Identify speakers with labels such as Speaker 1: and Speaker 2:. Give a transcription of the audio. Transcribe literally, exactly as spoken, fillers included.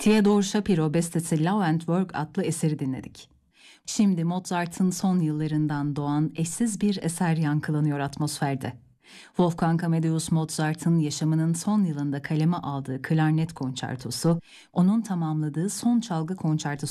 Speaker 1: Theodor Shapiro bestesi Love and Work adlı eseri dinledik. Şimdi Mozart'ın son yıllarından doğan eşsiz bir eser yankılanıyor atmosferde. Wolfgang Amadeus Mozart'ın yaşamının son yılında kaleme aldığı klarnet konçertosu, onun tamamladığı son çalgı konçertosu